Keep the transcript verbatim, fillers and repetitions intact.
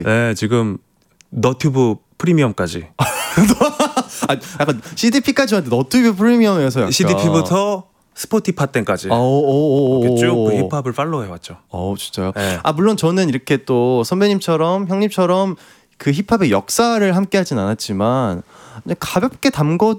네, 지금 너튜브 프리미엄까지. 아, 약간 씨디피까지 왔는데 너튜브 프리미엄에서 약간 씨디피부터 스포티파땡까지 쭉 그 힙합을 팔로우 해왔죠. 어, 진짜요? 네. 아, 물론 저는 이렇게 또 선배님처럼 형님처럼 그 힙합의 역사를 함께하진 않았지만 가볍게 담궈도